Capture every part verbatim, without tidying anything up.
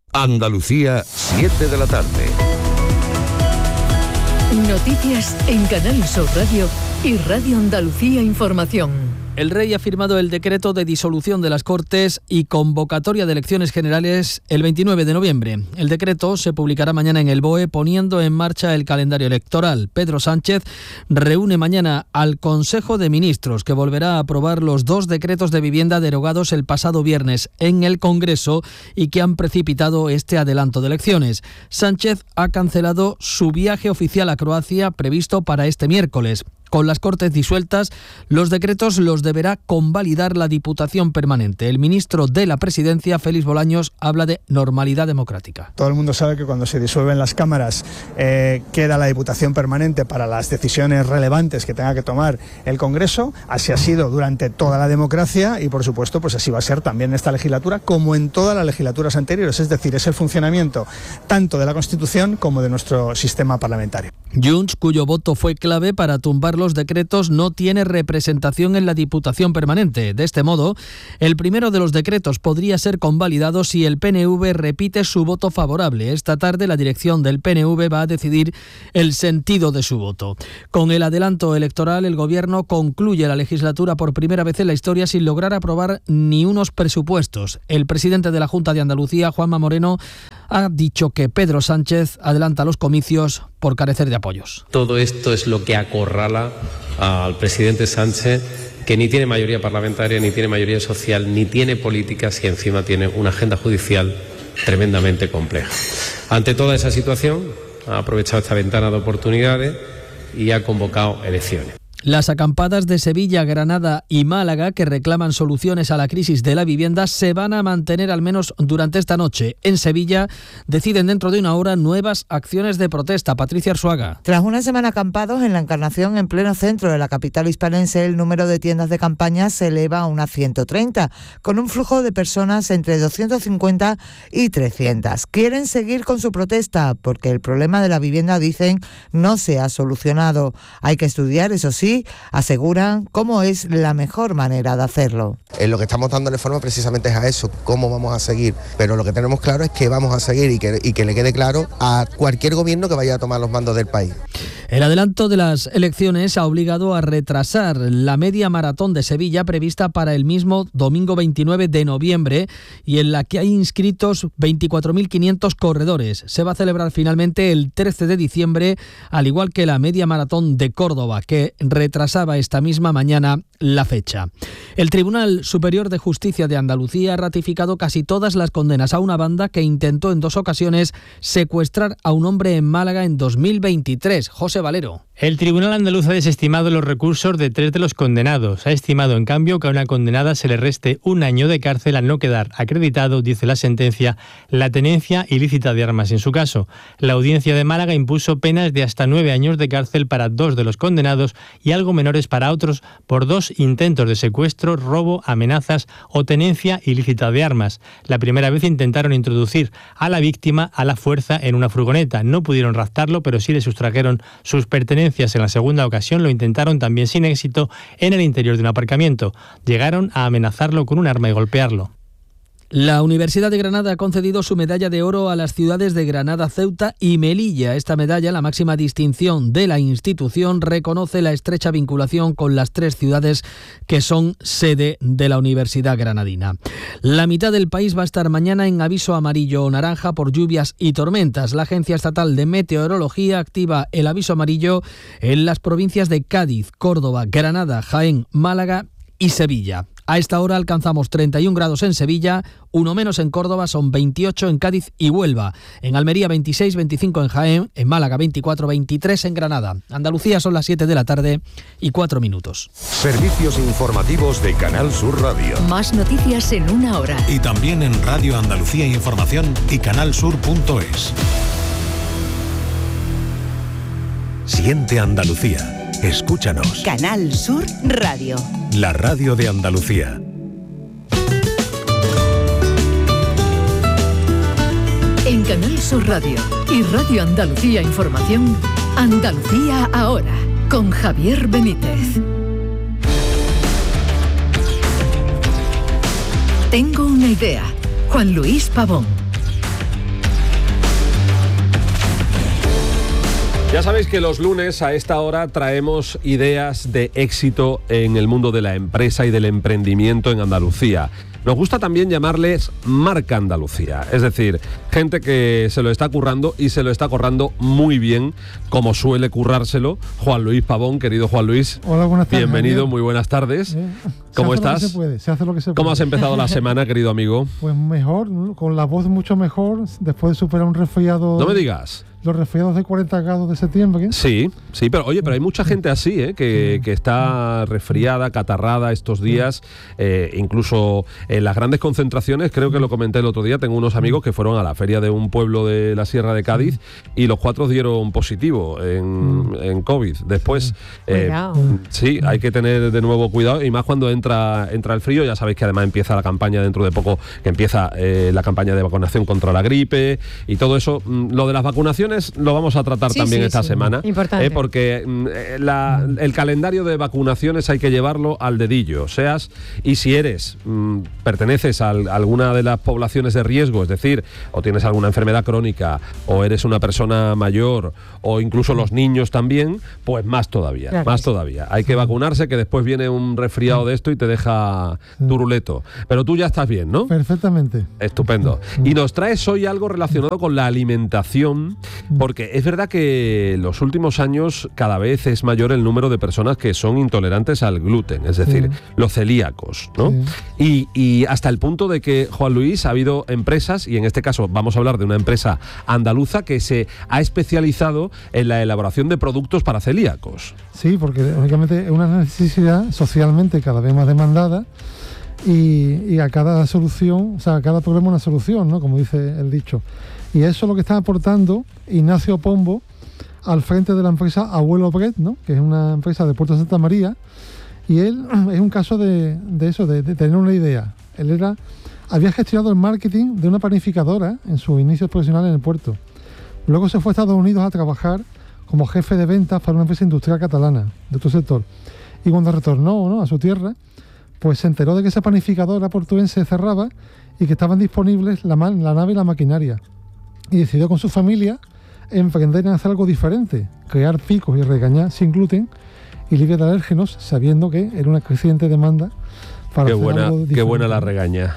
Andalucía, siete de la tarde. Noticias en Canal Sur Radio y Radio Andalucía Información. El Rey ha firmado el decreto de disolución de las Cortes y convocatoria de elecciones generales el veintinueve de noviembre. El decreto se publicará mañana en el B O E, poniendo en marcha el calendario electoral. Pedro Sánchez reúne mañana al Consejo de Ministros, que volverá a aprobar los dos decretos de vivienda derogados el pasado viernes en el Congreso y que han precipitado este adelanto de elecciones. Sánchez ha cancelado su viaje oficial a Croacia previsto para este miércoles. Con las Cortes disueltas, los decretos los deberá convalidar la Diputación Permanente. El ministro de la Presidencia, Félix Bolaños, habla de normalidad democrática. Todo el mundo sabe que cuando se disuelven las cámaras eh, queda la Diputación Permanente para las decisiones relevantes que tenga que tomar el Congreso. Así ha sido durante toda la democracia y, por supuesto, pues así va a ser también en esta legislatura, como en todas las legislaturas anteriores. Es decir, es el funcionamiento tanto de la Constitución como de nuestro sistema parlamentario. Junts, cuyo voto fue clave para tumbar los decretos, no tiene representación en la Diputación Permanente. De este modo, el primero de los decretos podría ser convalidado si el P N V repite su voto favorable. Esta tarde la dirección del P N V va a decidir el sentido de su voto. Con el adelanto electoral, el Gobierno concluye la legislatura por primera vez en la historia sin lograr aprobar ni unos presupuestos. El presidente de la Junta de Andalucía, Juanma Moreno, ha dicho que Pedro Sánchez adelanta los comicios por carecer de apoyos. Todo esto es lo que acorrala al presidente Sánchez, que ni tiene mayoría parlamentaria, ni tiene mayoría social, ni tiene políticas y encima tiene una agenda judicial tremendamente compleja. Ante toda esa situación, ha aprovechado esta ventana de oportunidades y ha convocado elecciones. Las acampadas de Sevilla, Granada y Málaga, que reclaman soluciones a la crisis de la vivienda, se van a mantener al menos durante esta noche. En Sevilla deciden dentro de una hora nuevas acciones de protesta. Patricia Arzuaga. Tras una semana acampados en la Encarnación, en pleno centro de la capital hispalense, el número de tiendas de campaña se eleva a unas ciento treinta, con un flujo de personas entre doscientos cincuenta y trescientas. Quieren seguir con su protesta porque el problema de la vivienda, dicen, no se ha solucionado. Hay que estudiar, eso sí, aseguran cómo es la mejor manera de hacerlo. En lo que estamos dándole forma precisamente es a eso, cómo vamos a seguir, pero lo que tenemos claro es que vamos a seguir y que, y que le quede claro a cualquier gobierno que vaya a tomar los mandos del país. El adelanto de las elecciones ha obligado a retrasar la media maratón de Sevilla prevista para el mismo domingo veintinueve de noviembre y en la que hay inscritos veinticuatro mil quinientos corredores. Se va a celebrar finalmente el trece de diciembre, al igual que la media maratón de Córdoba, que retrasaba esta misma mañana la fecha. El Tribunal Superior de Justicia de Andalucía ha ratificado casi todas las condenas a una banda que intentó en dos ocasiones secuestrar a un hombre en Málaga en dos mil veintitrés. José Valero. El Tribunal Andaluz ha desestimado los recursos de tres de los condenados. Ha estimado, en cambio, que a una condenada se le reste un año de cárcel al no quedar acreditado, dice la sentencia, la tenencia ilícita de armas en su caso. La Audiencia de Málaga impuso penas de hasta nueve años de cárcel para dos de los condenados y algo menores para otros por dos intentos de secuestro, robo, amenazas o tenencia ilícita de armas. La primera vez intentaron introducir a la víctima a la fuerza en una furgoneta. No pudieron raptarlo, pero sí le sustrajeron sus pertenencias. En la segunda ocasión lo intentaron también sin éxito en el interior de un aparcamiento. Llegaron a amenazarlo con un arma y golpearlo. La Universidad de Granada ha concedido su medalla de oro a las ciudades de Granada, Ceuta y Melilla. Esta medalla, la máxima distinción de la institución, reconoce la estrecha vinculación con las tres ciudades que son sede de la Universidad granadina. La mitad del país va a estar mañana en aviso amarillo o naranja por lluvias y tormentas. La Agencia Estatal de Meteorología activa el aviso amarillo en las provincias de Cádiz, Córdoba, Granada, Jaén, Málaga y Sevilla. A esta hora alcanzamos treinta y un grados en Sevilla, uno menos en Córdoba, son veintiocho en Cádiz y Huelva. En Almería veintiséis, veinticinco en Jaén, en Málaga veinticuatro, veintitrés en Granada. Andalucía son las siete de la tarde y cuatro minutos. Servicios informativos de Canal Sur Radio. Más noticias en una hora. Y también en Radio Andalucía Información y canal sur punto es. Siente Andalucía. Escúchanos. Canal Sur Radio. La radio de Andalucía. En Canal Sur Radio y Radio Andalucía Información, Andalucía ahora, con Javier Benítez. Tengo una idea. Juan Luis Pavón. Ya sabéis que los lunes a esta hora traemos ideas de éxito en el mundo de la empresa y del emprendimiento en Andalucía. Nos gusta también llamarles Marca Andalucía, es decir, gente que se lo está currando y se lo está currando muy bien, como suele currárselo Juan Luis Pavón. Querido Juan Luis, hola, buenas tardes. Bienvenido, Javier. Muy buenas tardes. Eh, ¿Cómo se hace estás? Lo que se puede, se hace lo que se puede. ¿Cómo has empezado la semana, querido amigo? Pues mejor, con la voz mucho mejor, después de superar un resfriado. No me digas. Los resfriados de cuarenta grados de septiembre. ¿Qué? Sí, sí, pero oye, pero hay mucha gente así, ¿eh? que, sí. que está resfriada, catarrada estos días, eh, incluso en las grandes concentraciones. Creo que lo comenté el otro día, tengo unos amigos que fueron a la feria de un pueblo de la Sierra de Cádiz y los cuatro dieron positivo en, en COVID. Después, eh, sí, hay que tener de nuevo cuidado, y más cuando entra, entra el frío. Ya sabéis que además empieza la campaña dentro de poco, que empieza eh, la campaña de vacunación contra la gripe y todo eso. Lo de las vacunaciones lo vamos a tratar sí, también sí, esta sí. semana, eh, porque eh, la, el calendario de vacunaciones hay que llevarlo al dedillo, seas y si eres, mm, perteneces a, a alguna de las poblaciones de riesgo, es decir, o tienes alguna enfermedad crónica, o eres una persona mayor, o incluso los niños también, pues más todavía, claro más todavía. Hay que vacunarse, que después viene un resfriado de esto y te deja turuleto. Pero tú ya estás bien, ¿no? Perfectamente. Estupendo. Y nos traes hoy algo relacionado con la alimentación, porque es verdad que en los últimos años cada vez es mayor el número de personas que son intolerantes al gluten, es decir, sí. los celíacos, ¿no? Sí. Y, y hasta el punto de que, Juan Luis, ha habido empresas, y en este caso vamos a hablar de una empresa andaluza que se ha especializado en la elaboración de productos para celíacos. Sí, porque lógicamente es una necesidad socialmente cada vez más demandada. Y, y a cada solución, o sea, a cada problema una solución, ¿no? Como dice el dicho. Y eso es lo que está aportando Ignacio Pombo al frente de la empresa Abuelo Bread, ¿no? Que es una empresa de Puerto Santa María. Y él es un caso de, de eso, de, de tener una idea. Él era, había gestionado el marketing de una panificadora en sus inicios profesionales en el puerto. Luego se fue a Estados Unidos a trabajar como jefe de ventas para una empresa industrial catalana de otro sector. Y cuando retornó, ¿no?, a su tierra, pues se enteró de que esa panificadora portuense cerraba y que estaban disponibles la, la nave y la maquinaria. Y decidió con su familia emprender en hacer algo diferente, crear picos y regañas sin gluten y libre de alérgenos, sabiendo que era una creciente demanda para qué hacer buena, algo diferente. Qué buena la regaña.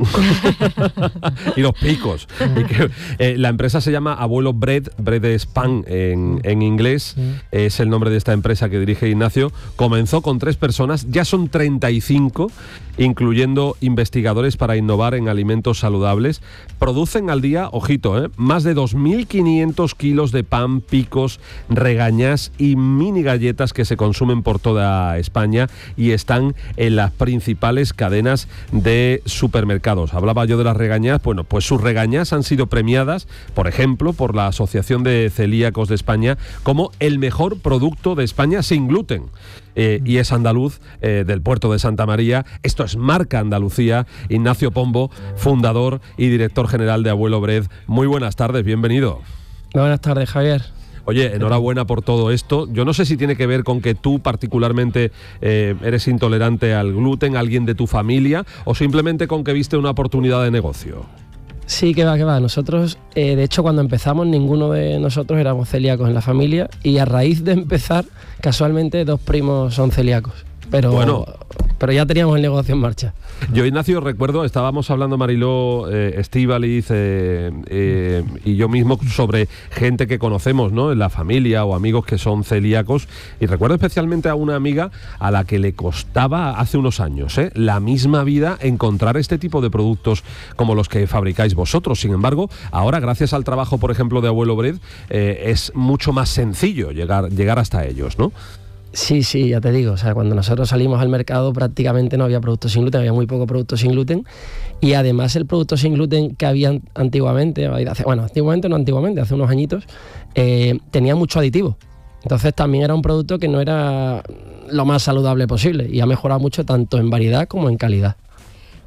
Y los picos. Y que, eh, la empresa se llama Abuelo Bread, Bread es pan en, en inglés, sí. Es el nombre de esta empresa que dirige Ignacio. Comenzó con tres personas, ya son treinta y cinco, incluyendo investigadores para innovar en alimentos saludables. Producen al día, ojito, eh, más de dos mil quinientos kilos de pan, picos, regañas y mini galletas que se consumen por toda España y están en las principales cadenas de supermercados. Hablaba yo de las regañas. Bueno, pues sus regañas han sido premiadas, por ejemplo, por la Asociación de Celíacos de España como el mejor producto de España sin gluten. Eh, y es andaluz, eh, del puerto de Santa María. Esto es Marca Andalucía. Ignacio Pombo, fundador y director general de Abuelo Bread. Muy buenas tardes, bienvenido. Buenas tardes, Javier. Oye, enhorabuena por todo esto. Yo no sé si tiene que ver con que tú particularmente eh, eres intolerante al gluten, alguien de tu familia, o simplemente con que viste una oportunidad de negocio. Sí, que va, que va. Nosotros, eh, de hecho, cuando empezamos, ninguno de nosotros éramos celíacos en la familia, y a raíz de empezar, casualmente, dos primos son celíacos. Pero, bueno, pero ya teníamos el negocio en marcha. Yo, Ignacio, recuerdo, estábamos hablando Mariló, eh, Estíbaliz eh, eh, y yo mismo sobre gente que conocemos, ¿no?, en la familia o amigos que son celíacos, y recuerdo especialmente a una amiga a la que le costaba hace unos años, ¿eh?, la misma vida encontrar este tipo de productos como los que fabricáis vosotros. Sin embargo, ahora, gracias al trabajo, por ejemplo, de Abuelo Bread, eh, es mucho más sencillo llegar, llegar hasta ellos, ¿no? Sí, sí, ya te digo, o sea, cuando nosotros salimos al mercado prácticamente no había productos sin gluten, había muy poco producto sin gluten, y además el producto sin gluten que había antiguamente, bueno, antiguamente no antiguamente, hace unos añitos, eh, tenía mucho aditivo. Entonces también era un producto que no era lo más saludable posible y ha mejorado mucho tanto en variedad como en calidad.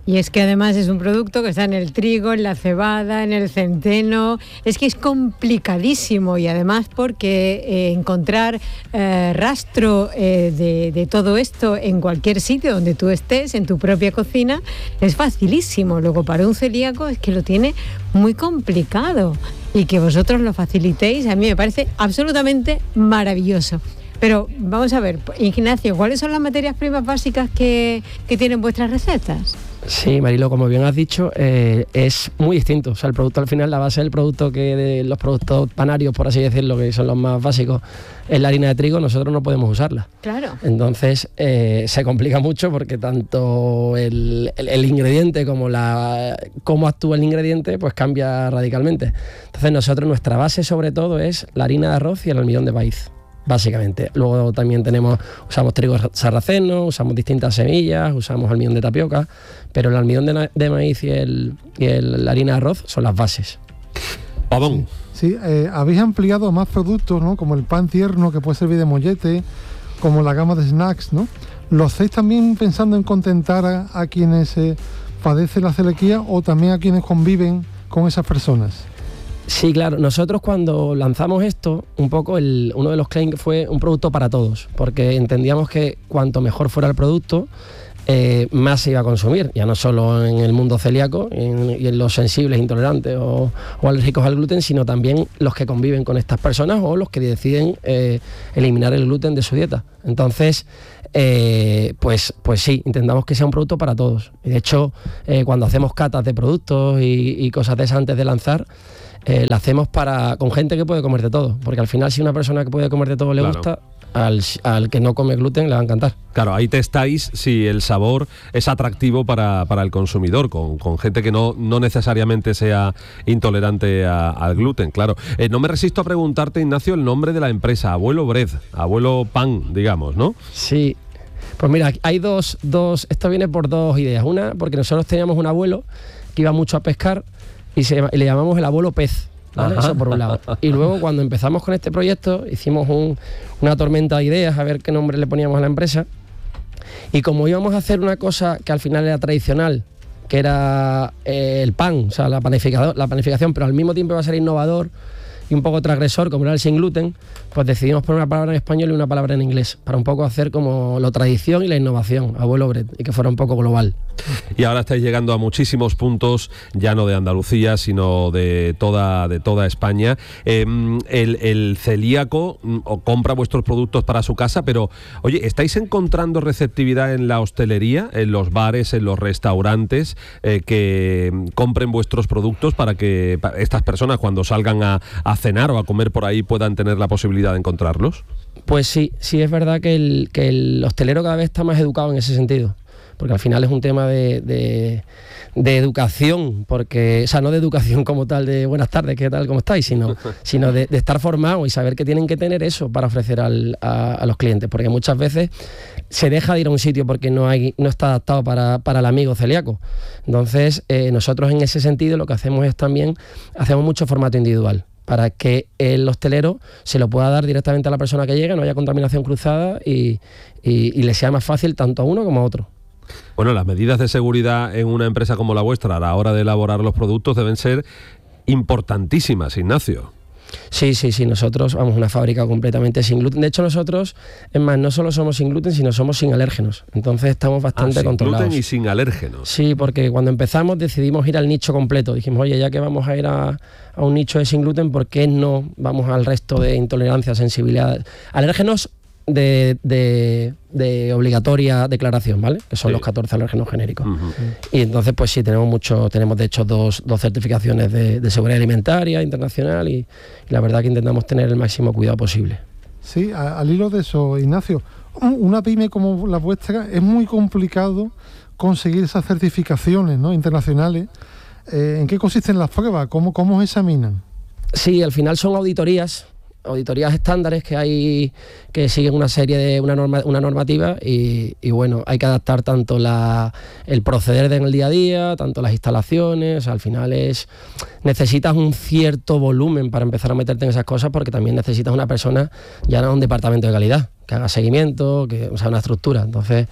Y es que además es un producto que está en el trigo, en la cebada, en el centeno. Es que es complicadísimo y además porque eh, encontrar eh, rastro eh, de, de todo esto en cualquier sitio donde tú estés, en tu propia cocina, es facilísimo. Luego para un celíaco es que lo tiene muy complicado y que vosotros lo facilitéis, a mí me parece absolutamente maravilloso. Pero vamos a ver, Ignacio, ¿cuáles son las materias primas básicas que, que tienen vuestras recetas? Sí, Marilo, como bien has dicho, eh, es muy distinto. O sea, el producto al final, la base del producto, que de los productos panarios, por así decirlo, que son los más básicos, es la harina de trigo, nosotros no podemos usarla. Claro. Entonces, eh, se complica mucho porque tanto el, el, el ingrediente como la cómo actúa el ingrediente, pues cambia radicalmente. Entonces, nosotros, nuestra base sobre todo es la harina de arroz y el almidón de maíz, básicamente. Luego también tenemos, usamos trigo sarraceno, usamos distintas semillas, usamos almidón de tapioca, pero el almidón de, de maíz y, el, y el, la harina de arroz son las bases. Pavón. Sí, eh, habéis ampliado más productos, ¿no? Como el pan tierno, que puede servir de mollete, como la gama de snacks, ¿no? ¿Lo hacéis también pensando en contentar a, a quienes eh, padecen la celiaquía o también a quienes conviven con esas personas? Sí, claro. Nosotros cuando lanzamos esto, un poco el, uno de los claims fue un producto para todos, porque entendíamos que cuanto mejor fuera el producto, eh, más se iba a consumir, ya no solo en el mundo celíaco en, y en los sensibles, intolerantes o, o alérgicos al gluten, sino también los que conviven con estas personas o los que deciden eh, eliminar el gluten de su dieta. Entonces, eh, pues, pues sí, intentamos que sea un producto para todos. Y de hecho, eh, cuando hacemos catas de productos y, y cosas de esas antes de lanzar, Eh, la hacemos para con gente que puede comer de todo, porque al final si una persona que puede comer de todo le claro. gusta, al, al que no come gluten le va a encantar. Claro, ahí testáis si el sabor es atractivo para, para el consumidor, con, con gente que no, no necesariamente sea intolerante a, al gluten, claro. Eh, no me resisto a preguntarte, Ignacio, el nombre de la empresa, Abuelo Bread, Abuelo Pan, digamos, ¿no? Sí, pues mira, hay dos, dos, esto viene por dos ideas. Una, porque nosotros teníamos un abuelo que iba mucho a pescar y, se, y le llamamos el abuelo pez, ¿vale? Eso por un lado. Y luego cuando empezamos con este proyecto hicimos un, una tormenta de ideas a ver qué nombre le poníamos a la empresa, y como íbamos a hacer una cosa que al final era tradicional, que era eh, el pan, o sea, la, panificado, la panificación, pero al mismo tiempo iba a ser innovador y un poco transgresor, como era el sin gluten, pues decidimos poner una palabra en español y una palabra en inglés, para un poco hacer como la tradición y la innovación, Abuelo Bread, y que fuera un poco global. Y ahora estáis llegando a muchísimos puntos, ya no de Andalucía, sino de toda, de toda España. Eh, el, el celíaco o compra vuestros productos para su casa, pero, oye, ¿estáis encontrando receptividad en la hostelería, en los bares, en los restaurantes, eh, que compren vuestros productos para que estas personas, cuando salgan a, a cenar o a comer por ahí, puedan tener la posibilidad de encontrarlos? Pues sí, sí es verdad que el, que el hostelero cada vez está más educado en ese sentido, porque al final es un tema de, de, de educación, porque, o sea, no de educación como tal de buenas tardes, ¿qué tal, cómo estáis? Sino, sino de, de estar formado y saber que tienen que tener eso para ofrecer al, a, a los clientes, porque muchas veces se deja de ir a un sitio porque no hay no está adaptado para, para el amigo celíaco. Entonces, eh, nosotros en ese sentido lo que hacemos es también, hacemos mucho formato individual, para que el hostelero se lo pueda dar directamente a la persona que llega, no haya contaminación cruzada y, y, y le sea más fácil tanto a uno como a otro. Bueno, las medidas de seguridad en una empresa como la vuestra a la hora de elaborar los productos deben ser importantísimas, Ignacio. Sí, sí, sí, nosotros vamos a una fábrica completamente sin gluten. De hecho, nosotros, es más, no solo somos sin gluten, sino somos sin alérgenos. Entonces estamos bastante ah, sin controlados. Sin gluten y sin alérgenos. Sí, porque cuando empezamos decidimos ir al nicho completo. Dijimos, oye, ya que vamos a ir a, a un nicho de sin gluten, ¿por qué no vamos al resto de intolerancia, sensibilidad? Alérgenos de, de, de obligatoria declaración, ¿vale? Que son sí. los catorce alérgenos genéricos. Uh-huh. Y entonces, pues sí, tenemos mucho, tenemos de hecho dos, dos certificaciones de, de seguridad alimentaria internacional y, y la verdad que intentamos tener el máximo cuidado posible. Sí, a, al hilo de eso, Ignacio, una pyme como la vuestra es muy complicado conseguir esas certificaciones, ¿no?, internacionales. Eh, ¿En qué consisten las pruebas? ¿Cómo, cómo se examinan? Sí, al final son auditorías. auditorías estándares que hay que siguen una serie de una norma una normativa y, y bueno, hay que adaptar tanto la el proceder en el día a día, tanto las instalaciones. Al final es necesitas un cierto volumen para empezar a meterte en esas cosas, porque también necesitas una persona ya no un departamento de calidad que haga seguimiento, que o sea una estructura. Entonces,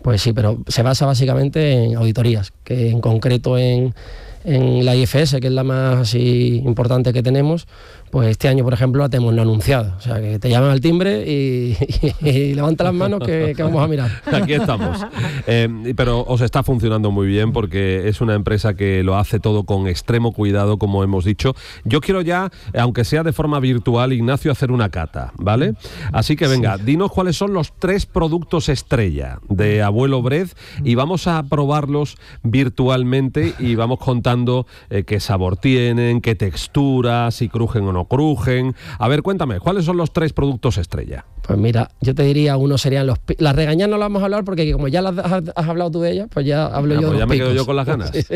Pues sí, pero se basa básicamente en auditorías, que en concreto en, en la I F S, que es la más así importante que tenemos, pues este año, por ejemplo, la tenemos no anunciada. O sea, que te llaman al timbre y, y, y levanta las manos que, que vamos a mirar. Aquí estamos. Eh, pero os está funcionando muy bien porque es una empresa que lo hace todo con extremo cuidado, como hemos dicho. Yo quiero ya, aunque sea de forma virtual, Ignacio, hacer una cata, ¿vale? Así que venga, sí. Dinos cuáles son los tres productos estrella de Abuelo Brez y vamos a probarlos virtualmente y vamos contando eh, qué sabor tienen, qué textura, si crujen o no crujen. A ver, cuéntame, ¿cuáles son los tres productos estrella? Pues mira, yo te diría, uno serían los... Las regañas no las vamos a hablar porque como ya las has, has hablado tú de ellas, pues ya hablo ah, yo pues de ya los me picos. quedo yo con las ganas. Sí, sí.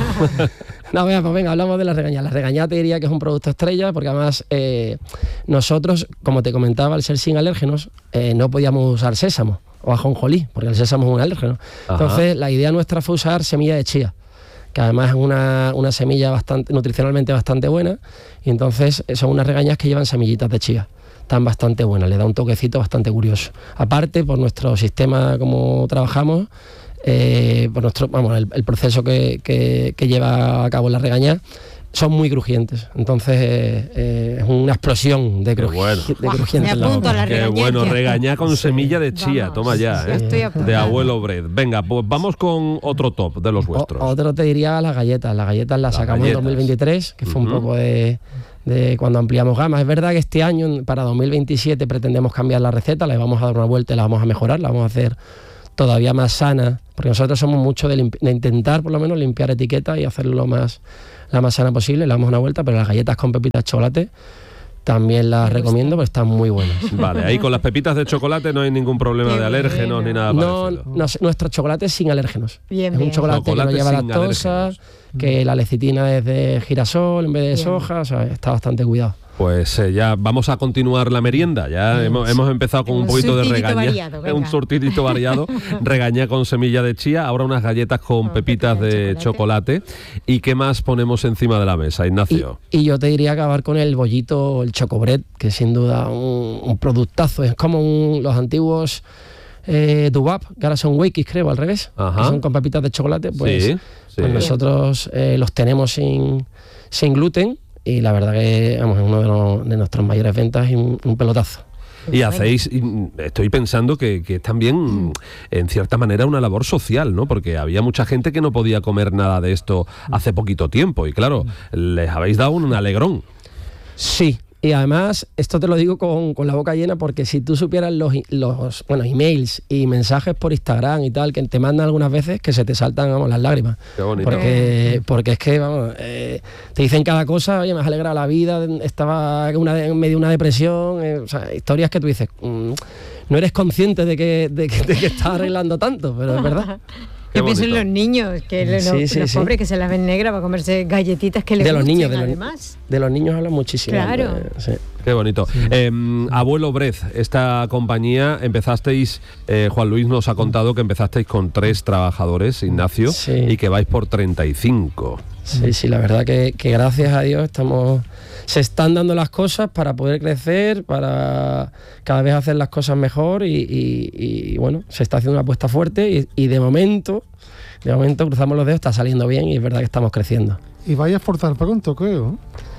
No, venga, pues venga, hablamos de las regañas. Las regañas te diría que es un producto estrella porque además eh, nosotros, como te comentaba, al ser sin alérgenos, eh, no podíamos usar sésamo o ajonjolí, porque el sésamo es un alérgeno. Ajá. Entonces, la idea nuestra fue usar semilla de chía, que además es una, una semilla bastante nutricionalmente bastante buena, y entonces son unas regañas que llevan semillitas de chía, están bastante buenas, le da un toquecito bastante curioso. Aparte, por nuestro sistema, como trabajamos, eh, por nuestro, vamos, el, el proceso que, que, que lleva a cabo la regaña, son muy crujientes, entonces eh, eh, es una explosión de, cruji bueno. de crujientes. Me apunto a la Qué bueno, regañar con sí. semilla de chía, vamos, toma ya, sí, ¿eh? De Abuelo Brez. Venga, pues vamos con otro top de los vuestros. O, otro te diría las galletas, las galletas las, las sacamos galletas. En dos mil veintitrés, que fue uh-huh. un poco de, de cuando ampliamos gamas. Es verdad que este año, para dos mil veintisiete, pretendemos cambiar la receta, le vamos a dar una vuelta y la vamos a mejorar, la vamos a hacer todavía más sana, porque nosotros somos mucho de, de intentar por lo menos limpiar etiquetas y hacerlo lo más la más sana posible, le damos una vuelta, pero las galletas con pepitas de chocolate también las recomiendo porque están muy buenas. Vale, ahí con las pepitas de chocolate no hay ningún problema de alérgenos ni nada no, no, nuestro chocolate es sin alérgenos. Bien, es un bien. chocolate, chocolate que no lleva lactosa, alérgenos. Que la lecitina es de girasol en vez de bien. soja, o sea, está bastante cuidado. Pues eh, ya vamos a continuar la merienda. Ya sí, hemos, sí. hemos empezado con un, un poquito de regaña, variado, un surtidito variado, regaña con semilla de chía, ahora unas galletas con oh, pepitas de, de chocolate. chocolate. ¿Y qué más ponemos encima de la mesa, Ignacio? Y, y yo te diría acabar con el bollito, el chocobret, que sin duda un, un productazo. Es como un, los antiguos eh, Dubap, que ahora son Wakis, creo, al revés, Ajá. que son con pepitas de chocolate. Pues, sí, sí. pues nosotros eh, los tenemos sin, sin gluten. Y la verdad que vamos, es uno de, los, de nuestras mayores ventas y un, un pelotazo. Y hacéis, estoy pensando que, que es también, en cierta manera, una labor social, ¿no? Porque había mucha gente que no podía comer nada de esto hace poquito tiempo y claro, les habéis dado un alegrón. Sí. Y además, esto te lo digo con, con la boca llena, porque si tú supieras los, los bueno, emails y mensajes por Instagram y tal, que te mandan algunas veces, que se te saltan, vamos, las lágrimas. Qué bonito. Porque, porque es que, vamos, eh, te dicen cada cosa, oye, me has alegrado la vida, estaba una, en medio de una depresión, eh, o sea, historias que tú dices, mmm, no eres consciente de que, de, que, de que estás arreglando tanto, pero es verdad. Yo pienso en los niños, que los, sí, sí, los sí. pobres que se las ven negras para comerse galletitas que les de los gusten, niños, de además. Los, de los niños hablan muchísimo. Claro. Eh, sí. Qué bonito. Sí. Eh, Abuelo Brez, esta compañía, empezasteis, eh, Juan Luis nos ha contado que empezasteis con tres trabajadores, Ignacio, sí. y que vais por treinta y cinco. Sí, sí, la verdad que, que gracias a Dios estamos... Se están dando las cosas para poder crecer, para cada vez hacer las cosas mejor y, y, y bueno, se está haciendo una apuesta fuerte y, y de momento, de momento cruzamos los dedos, está saliendo bien y es verdad que estamos creciendo. ¿Y vais a exportar pronto, creo?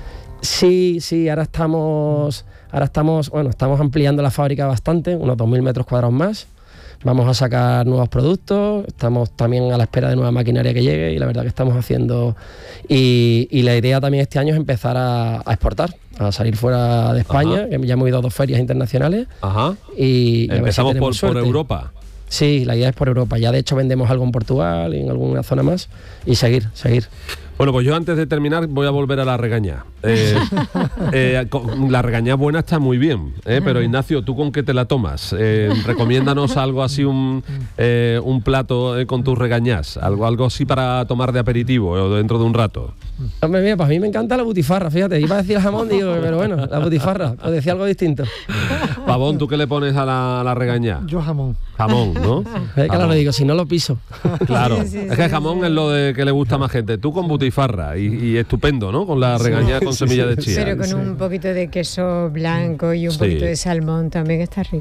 Sí, sí, ahora estamos, ahora estamos, bueno, estamos ampliando la fábrica bastante, unos dos mil metros cuadrados más. Vamos a sacar nuevos productos, estamos también a la espera de nueva maquinaria que llegue y la verdad que estamos haciendo... Y, y la idea también este año es empezar a, a exportar, a salir fuera de España, Ajá. que ya hemos ido a dos ferias internacionales. Ajá. Y, y empezamos si por, por Europa. Sí, la idea es por Europa. Ya de hecho vendemos algo en Portugal y en alguna zona más y seguir, seguir. Bueno, pues yo antes de terminar voy a volver a la regañá. Eh, eh, la regañá buena está muy bien, eh, pero Ignacio, ¿tú con qué te la tomas? Eh, recomiéndanos algo así, un, eh, un plato eh, con tus regañás, algo, algo así para tomar de aperitivo o dentro de un rato. Hombre, mira, pues a mí me encanta la butifarra, fíjate, iba a decir jamón, digo, pero bueno, la butifarra, os decía algo distinto. Pavón, ¿tú qué le pones a la, a la regañá? Yo jamón. Jamón, ¿no? Es que lo digo, si no lo piso. Claro, sí, sí, es que el jamón sí. es lo de que le gusta a más gente. Tú con butifarra y, y estupendo, ¿no? Con la regañá con semilla de chía. Pero con sí. un poquito de queso blanco y un sí. poquito de salmón también está rico.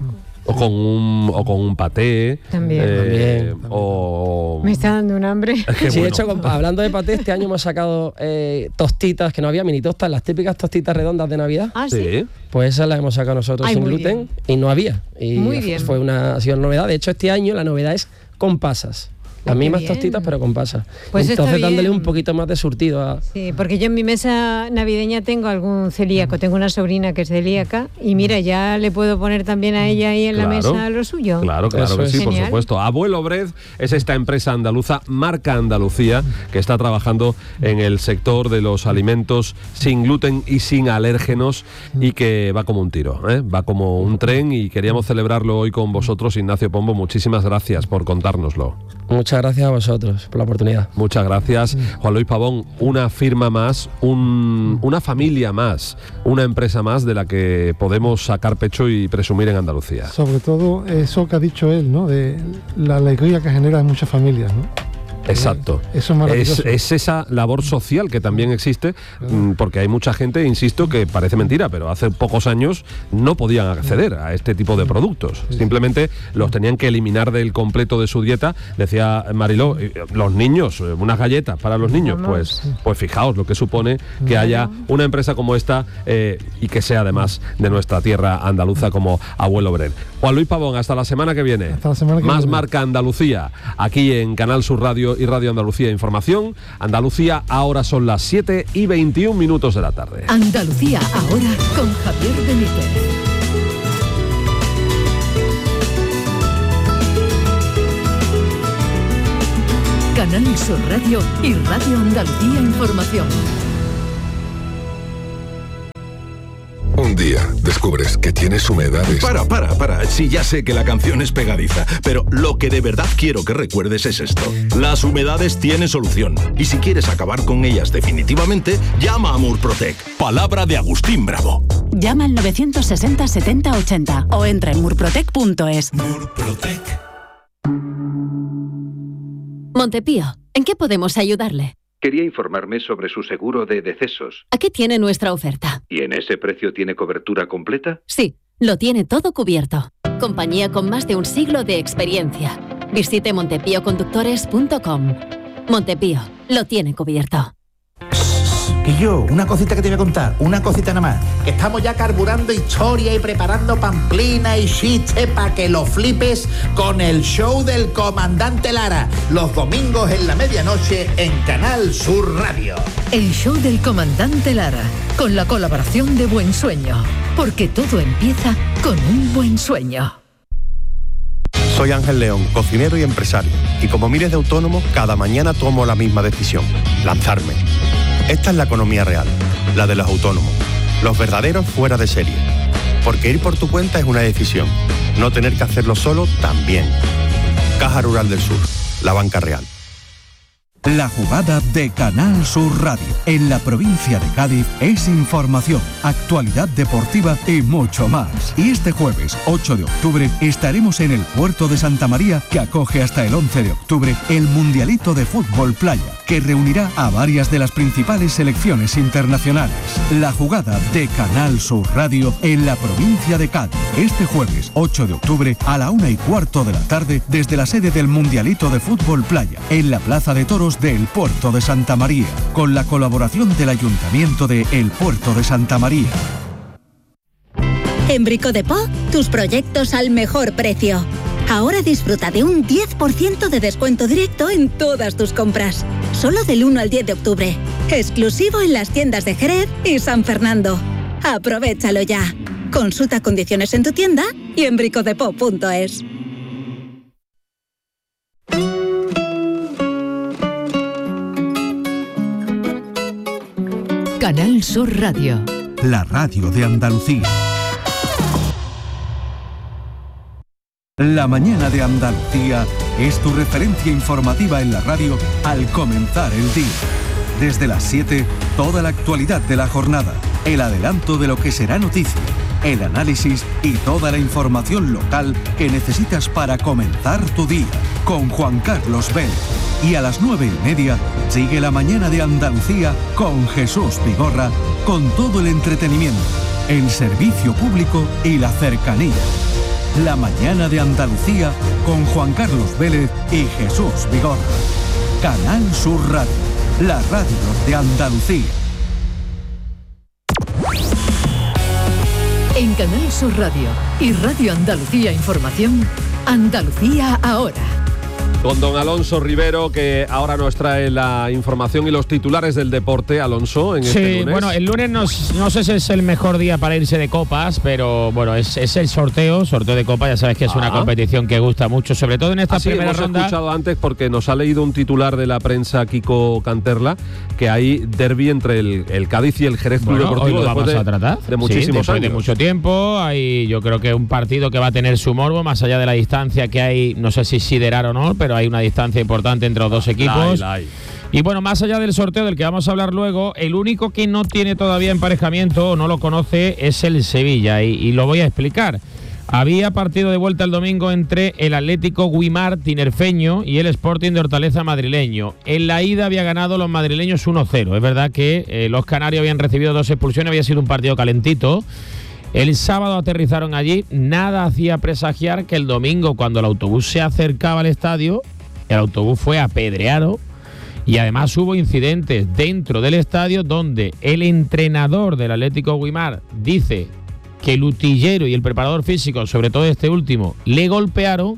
O con un, o con un paté. También. Eh, También. O... Me está dando un hambre. Es que Sí, de bueno. hecho, con- hablando de paté, este año hemos sacado eh, tostitas, que no había mini tostas, las típicas tostitas redondas de Navidad. Ah, sí. Sí. Pues esas las hemos sacado nosotros Ay, sin muy gluten y no había. Y Muy pues, bien. fue una, ha sido una novedad. De hecho, este año la novedad es con pasas. Las Qué mismas bien. tostitas, pero con pasas. Pues está Entonces, dándole bien. un poquito más de surtido a. Sí, porque yo en mi mesa navideña tengo algún celíaco, tengo una sobrina que es celíaca y mira, ya le puedo poner también a ella ahí en la Claro. mesa lo suyo. Claro, claro Eso que es. sí, por Genial. supuesto. Abuelo Bread es esta empresa andaluza, marca Andalucía, que está trabajando en el sector de los alimentos sin gluten y sin alérgenos y que va como un tiro, ¿eh? Va como un tren y queríamos celebrarlo hoy con vosotros, Ignacio Pombo. Muchísimas gracias por contárnoslo. Muchas gracias a vosotros por la oportunidad. Muchas gracias, Juan Luis Pavón. Una firma más, un- una familia más, una empresa más de la que podemos sacar pecho y presumir en Andalucía. Sobre todo eso que ha dicho él, ¿no? De la alegría que genera en muchas familias, ¿no? Exacto. Eso es maravilloso. Es, es esa labor social que también existe, mm, porque hay mucha gente, insisto, que parece mentira, pero hace pocos años no podían acceder a este tipo de productos. Simplemente los tenían que eliminar del completo de su dieta. Decía Mariló, eh, los niños, eh, unas galletas para los niños. Pues, pues fijaos lo que supone que haya una empresa como esta eh, y que sea además de nuestra tierra andaluza como Abuelo Bread. Juan Luis Pavón, hasta la semana que viene. Hasta la semana que Más viene. marca Andalucía, aquí en Canal Sur Radio y Radio Andalucía Información. Andalucía, ahora son las siete y veintiún minutos de la tarde. Andalucía ahora con Javier Benítez. Canal Sur Radio y Radio Andalucía Información. Un día descubres que tienes humedades. Para, para, para. Sí, ya sé que la canción es pegadiza, pero lo que de verdad quiero que recuerdes es esto. Las humedades tienen solución. Y si quieres acabar con ellas definitivamente, llama a Murprotec. Palabra de Agustín Bravo. Llama al novecientos sesenta setenta ochenta o entra en murprotec punto es. Murprotec. Montepío, ¿en qué podemos ayudarle? Quería informarme sobre su seguro de decesos. Aquí tiene nuestra oferta. ¿Y en ese precio tiene cobertura completa? Sí, lo tiene todo cubierto. Compañía con más de un siglo de experiencia. Visite montepío conductores punto com. Montepío, lo tiene cubierto. Y yo, una cosita que te voy a contar, una cosita nada más. Que estamos ya carburando historia y preparando pamplina y chistes para que lo flipes con el show del Comandante Lara. Los domingos en la medianoche en Canal Sur Radio. El show del Comandante Lara, con la colaboración de Buen Sueño. Porque todo empieza con un buen sueño. Soy Ángel León, cocinero y empresario. Y como miles de autónomos, cada mañana tomo la misma decisión: lanzarme. Esta es la economía real, la de los autónomos, los verdaderos fuera de serie. Porque ir por tu cuenta es una decisión, no tener que hacerlo solo también. Caja Rural del Sur, la banca real. La jugada de Canal Sur Radio en la provincia de Cádiz es información, actualidad deportiva y mucho más. Y este jueves ocho de octubre estaremos en el puerto de Santa María, que acoge hasta el once de octubre el Mundialito de Fútbol Playa, que reunirá a varias de las principales selecciones internacionales. La jugada de Canal Sur Radio en la provincia de Cádiz, este jueves ocho de octubre a la una y cuarto de la tarde desde la sede del Mundialito de Fútbol Playa, en la Plaza de Toros del Puerto de Santa María, con la colaboración del Ayuntamiento de El Puerto de Santa María. En Brico de Po, tus proyectos al mejor precio. Ahora disfruta de un diez por ciento de descuento directo en todas tus compras. Solo del uno al diez de octubre. Exclusivo en las tiendas de Jerez y San Fernando. Aprovechalo ya. Consulta condiciones en tu tienda y en bricodepo punto es. Canal Sur Radio. La radio de Andalucía. La mañana de Andalucía es tu referencia informativa en la radio al comenzar el día. Desde las siete, toda la actualidad de la jornada, el adelanto de lo que será noticia, el análisis y toda la información local que necesitas para comenzar tu día, con Juan Carlos Vélez. Y a las nueve y media, sigue la mañana de Andalucía con Jesús Vigorra, con todo el entretenimiento, el servicio público y la cercanía. La mañana de Andalucía con Juan Carlos Vélez y Jesús Vigorra. Canal Sur Radio, la radio de Andalucía. En Canal Sur Radio y Radio Andalucía Información, Andalucía ahora. Con don Alonso Rivero, que ahora nos trae la información y los titulares del deporte. Alonso, en sí, este lunes. Bueno, el lunes no, no sé si es el mejor día para irse de copas, pero bueno, es, es el sorteo, sorteo de copa, ya sabes que es ah. una competición que gusta mucho, sobre todo en esta Así primera hemos ronda. Hemos escuchado antes, porque nos ha leído un titular de la prensa, Kiko Canterla, que hay derbi entre el, el Cádiz y el Jerez Club bueno, Deportivo. Hoy lo vamos de, a tratar. De muchísimos sí, después años. de mucho tiempo, hay, yo creo que un partido que va a tener su morbo, más allá de la distancia que hay, no sé si siderar o no, pero hay una distancia importante importante entre los dos equipos. La hay, la hay. Y bueno, más allá del sorteo del que vamos a hablar luego, el único que no tiene todavía emparejamiento o no lo conoce es el Sevilla, y, y lo voy a explicar. Había partido de vuelta el domingo entre el Atlético Guimar tinerfeño y el Sporting de Hortaleza madrileño. En la ida había ganado los madrileños uno cero. Es verdad que eh, los canarios habían recibido dos expulsiones, había sido un partido calentito. El sábado aterrizaron allí, nada hacía presagiar que el domingo, cuando el autobús se acercaba al estadio, el autobús fue apedreado y además hubo incidentes dentro del estadio donde el entrenador del Atlético Guimar dice que el utillero y el preparador físico, sobre todo este último, le golpearon,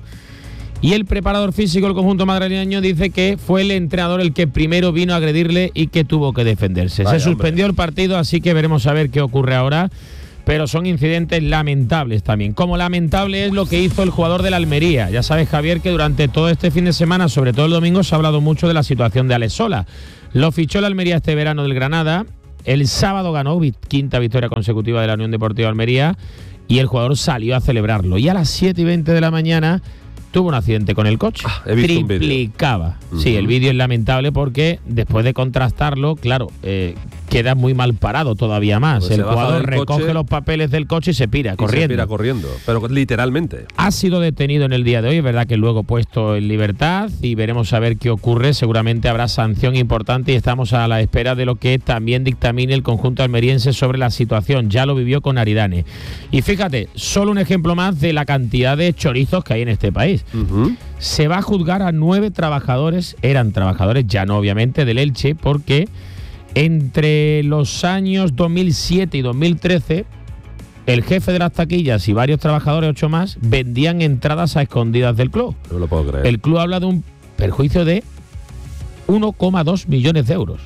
y el preparador físico del conjunto madrileño dice que fue el entrenador el que primero vino a agredirle y que tuvo que defenderse. Vaya, Se suspendió hombre. el partido, así que veremos a ver qué ocurre ahora. Pero son incidentes lamentables también. Como lamentable es lo que hizo el jugador del Almería. Ya sabes, Javier, que durante todo este fin de semana, sobre todo el domingo, se ha hablado mucho de la situación de Alex Sola. Lo fichó el Almería este verano del Granada. El sábado ganó, quinta victoria consecutiva de la Unión Deportiva Almería, y el jugador salió a celebrarlo. Y a las siete y veinte de la mañana tuvo un accidente con el coche. Ah, he visto Triplicaba. Un uh-huh. Sí, el vídeo es lamentable porque después de contrastarlo, claro, eh, queda muy mal parado todavía más. Pues el jugador recoge coche, los papeles del coche y se pira y corriendo. Se pira corriendo, pero literalmente. Ha sido detenido en el día de hoy, es verdad que luego puesto en libertad, y veremos a ver qué ocurre. Seguramente habrá sanción importante y estamos a la espera de lo que también dictamine el conjunto almeriense sobre la situación. Ya lo vivió con Aridane. Y fíjate, solo un ejemplo más de la cantidad de chorizos que hay en este país. Uh-huh. Se va a juzgar a nueve trabajadores, eran trabajadores ya no obviamente del Elche, porque entre los años dos mil siete y dos mil trece el jefe de las taquillas y varios trabajadores, ocho más, vendían entradas a escondidas del club. No lo puedo creer. El club habla de un perjuicio de uno coma dos millones de euros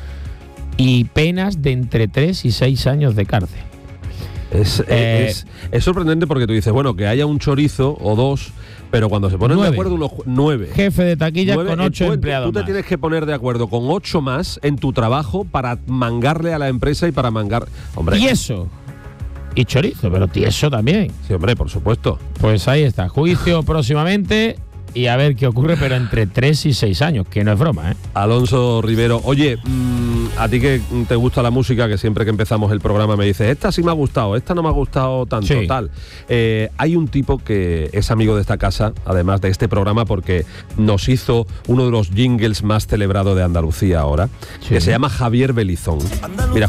y penas de entre tres y seis años de cárcel. Es, eh, es, es sorprendente porque tú dices, bueno, que haya un chorizo o dos, pero cuando se ponen nueve. de acuerdo unos nueve. Jefe de taquilla nueve, con ocho tú, empleados. Tú te más. tienes que poner de acuerdo con ocho más en tu trabajo para mangarle a la empresa y para mangar. Hombre. Y eso. Y chorizo, pero tieso también. Sí, hombre, por supuesto. Pues ahí está, juicio próximamente. Y a ver qué ocurre, pero entre tres y seis años, que no es broma, ¿eh? Alonso Rivero, oye, mmm, a ti que te gusta la música, que siempre que empezamos el programa me dices, esta sí me ha gustado, esta no me ha gustado tanto, sí. tal. Eh, hay un tipo que es amigo de esta casa, además de este programa, porque nos hizo uno de los jingles más celebrados de Andalucía ahora, sí. que se llama Javier Belizón. Mira,